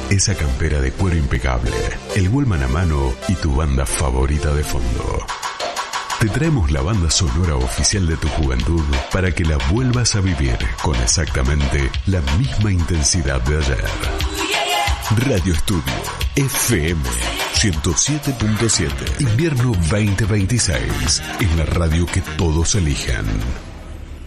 esa campera de cuero impecable, el Wellman a mano y tu banda favorita de fondo. Te traemos la banda sonora oficial de tu juventud para que la vuelvas a vivir con exactamente la misma intensidad de ayer. Radio Estudio FM 107.7. Invierno 2026. Es la radio que todos eligen.